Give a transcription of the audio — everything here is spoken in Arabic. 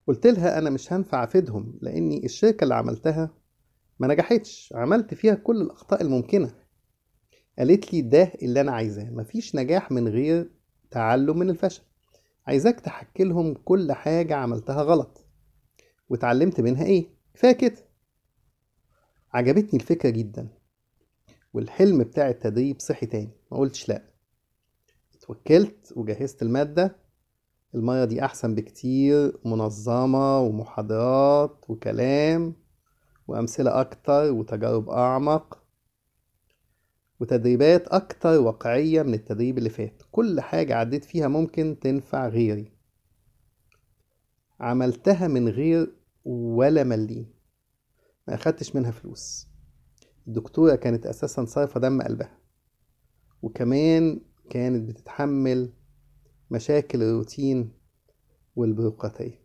قلت لها أنا مش هنفع أفيدهم لأني الشركة اللي عملتها ما نجحتش، عملت فيها كل الأخطاء الممكنة. قالت لي ده اللي أنا عايزاه، مفيش نجاح من غير تعلم من الفشل. عايزاك تحكي لهم كل حاجة عملتها غلط واتعلمت منها إيه، كفاية كده. عجبتني الفكرة جدا، والحلم بتاع التدريب صحي تاني. ما قلتش لأ، اتوكلت وجهزت المادة. المرة دي أحسن بكتير، منظمة ومحاضرات وكلام وأمثلة أكتر وتجارب أعمق وتدريبات أكتر واقعية من التدريب اللي فات. كل حاجة عديت فيها ممكن تنفع غيري. عملتها من غير ولا مليم، ما أخدتش منها فلوس. الدكتورة كانت أساسا صارفة دم قلبها، وكمان كانت بتتحمل مشاكل الروتين والبيروقراطية.